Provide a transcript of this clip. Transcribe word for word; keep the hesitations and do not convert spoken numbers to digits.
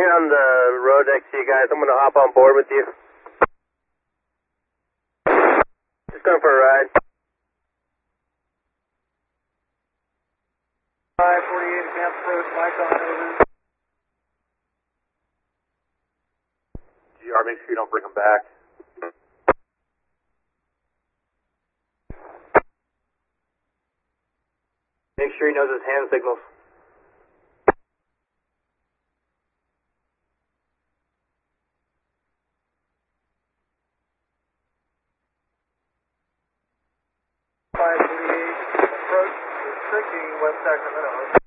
here on the road next to you guys. I'm going to hop on board with you. Just going for a ride. five forty-eight Camp Approach, Mike on over. G R, make sure you don't bring them back. Make sure he knows his hand signals. five forty-eight approach, restricting West Sacramento.